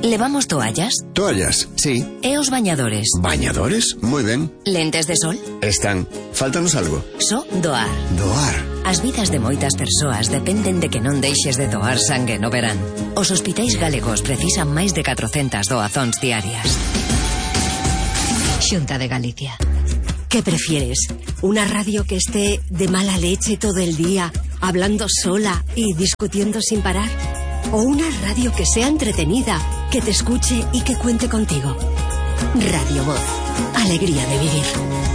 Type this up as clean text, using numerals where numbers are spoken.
Levamos toallas? Toallas, sí. E os bañadores? Bañadores, moi ben. Lentes de sol? Están. Fáltanos algo. Só doar. Doar. As vidas de moitas persoas dependen de que non deixes de doar sangue no verán. Os hospitais galegos precisan máis de 400 doazóns diarias. Xunta de Galicia. ¿Qué prefieres? ¿Una radio que esté de mala leche todo el día, hablando sola y discutiendo sin parar? ¿O una radio que sea entretenida, que te escuche y que cuente contigo? Radio Voz. Alegría de vivir.